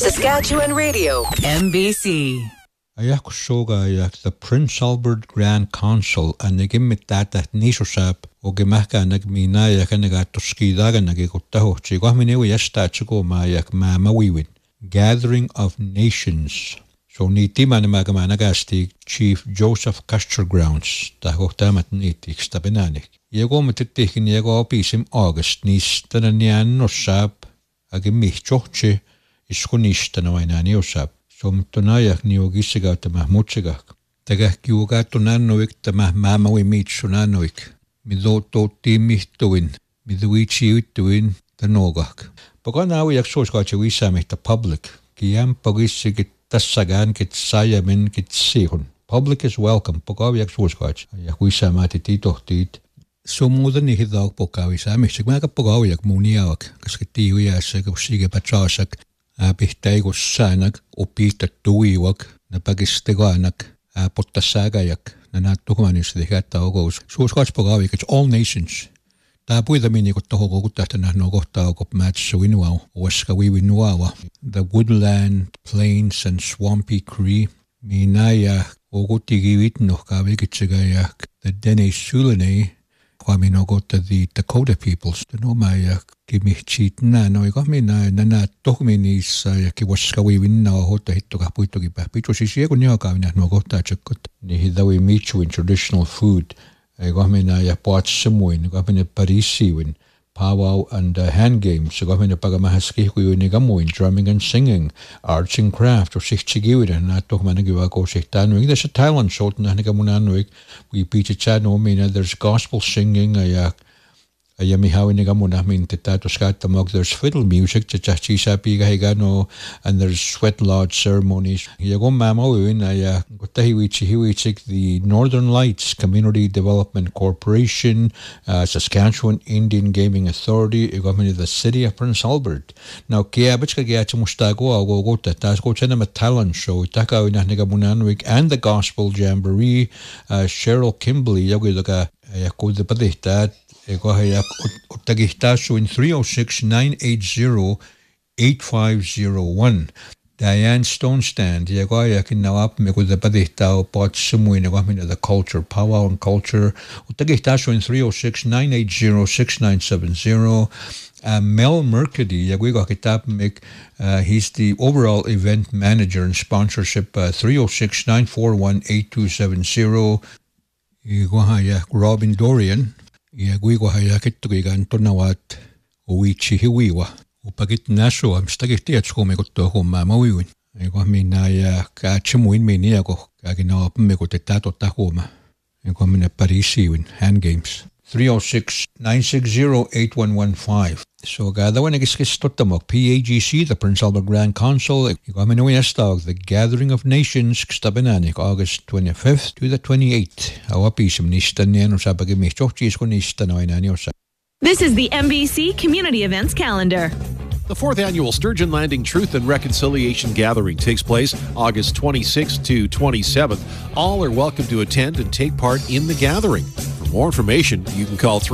Saskatchewan Radio, MBC. Ayak soga ayak the Prince Albert Grand Council anigimit tata nisosap o gemaka nagmina ayak nagatoskidaga nagikotahochi gahminewi yastachugo ma ayak mamawiwin Gathering of Nations. So niti managasti Chief Joseph Castergrounds tahotamat niti stabinanik. Yego matitikin yego opisim August nis tananian nosap agimichoche iskunistana wainani osap. Somtonayak niogisiga tamah muchigak. Tagah kiugatunanoik tamah mamawi mitsunanoik. Midoto timihtuin. Miduichiutuin tanogak. Paganawi yak soskachi wisamih ta public. Kiyam pagisigit tassagan kit sayamin kit sihun. Public is welcome. Pagawi yak soskachi. Yak wisamati titohtit. Sumudan ni hidaw pokawi samih. Sigmaka pagawi yak muniawak. Kaskitiwi asag usige patrasak. Pihtaikussanak opita tuiwak na pagistiganak pottasagayak na natukumanis dihata ogos. Suuskatspagawi it's all nations. Tapuida mini kotoho kutahtanah no kohta kop matsuinuaw waskawiwinuawa. The woodland, plains and swampy Cree minaya ogutigiwit no kawikitsigayak the Dene Sulene Kwaminogot the Dakota peoples. The no maya Kimichit na no ikamina na tohminis kiwaskawin na hota hito kapuito kipa. Pito sisiego niya kawina no gota chakot. Ni hidawi michuin traditional food. Ikamina ya pot simuin. Ikamina parisiwin. Powwow and hand games. Ikamina pagamahaskihuin igamuin. Drumming and singing. Arts and craft. O sichigiwin na tohmanagiwa ko sihtanoing. There's a talent show na nigamunanoik. We pichichano mina. There's gospel singing. There's fiddle music, and there's sweat lodge ceremonies. The Northern Lights Community Development Corporation, Saskatchewan Indian Gaming Authority, the City of Prince Albert. Now, talent show, and the Gospel Jamboree, Cheryl Kimberly, Utagihtashu in 306-980-8501. Diane Stonestand, Yagoyakin Nawap, Mekudapadihtao, Potsumu in the Culture, Powwow and Culture. Utagihtashu in 306-980-6970. Mel Mercady, Yaguigo Kitap Mek, he's the overall event manager and sponsorship, 306-941-8270. Robin Dorian. Yaguigo hayakitugigan tonawat uichi hiwiwa. Upagit naso am stagitiatsko megoto homa mawiwin. Ego minaya kachimuin miniago kaginawa megotetato tahoma. Ego mina parisiwin hand games. 306-960-8115. So gada when totamok PAGC, the Prince Albert Grand Council, the Gathering of Nations, Kstabenanik, August 25th to the 28th. This is the MBC Community Events Calendar. The 4th Annual Sturgeon Landing Truth and Reconciliation Gathering takes place August 26th to 27th. All are welcome to attend and take part in the gathering. For more information, you can call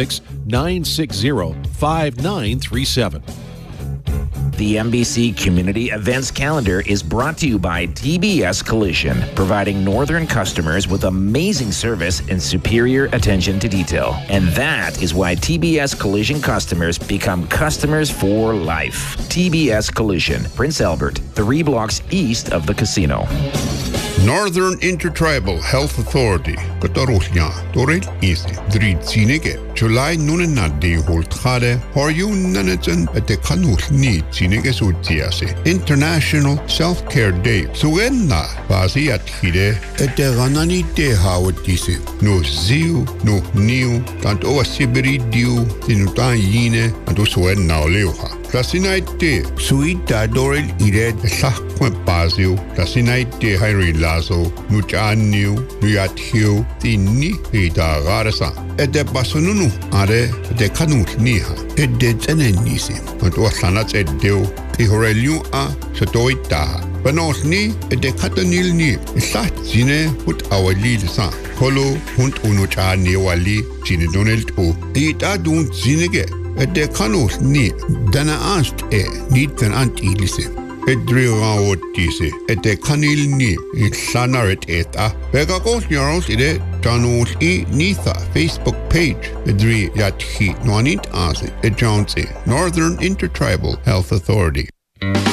306-960-5937. The MBC Community Events Calendar is brought to you by TBS Collision, providing northern customers with amazing service and superior attention to detail. And that is why TBS Collision customers become customers for life. TBS Collision, Prince Albert, 3 blocks east of the casino. Northern Intertribal Health Authority, Katarusnya, Toril Easy, Drid Sinege, July Nunanadi Holtade, Horyun Nanajan at the Kanus Need Sinege Sutiase, International Self-Care Day, Suenna, Baziat Hide, at the Ranani De Hawatise, no Ziu, no New, and over Sibiri Dew, Tinutan Yine, and Suenna Leoha. Rasinaite, Suita Doril Ire, Sakwen Bazio, Rasinaite Harry Lazo, Nuchanio, Nuatio, Tini, Ida Garasa, at the Basununu, Are, the Kanut Niha, at the Zenenisi, and Wasanat at Deo, Ihorelu A, Satoita, Banos Ni, at the Katanil Ni, Sat Zine, put our lead son, Holo, Hunt Unuchani Wali, Zinedonel O, Ita don't Zinege. De kanus ni dana anst niet ten antilise. Edriaotisi, ete kanilni, Xanaret eta. Begakos Yarls ide Janus e Nitha Facebook page. Edri Yatchi Nwanit Asi, Ejonsi, Northern Intertribal Health Authority.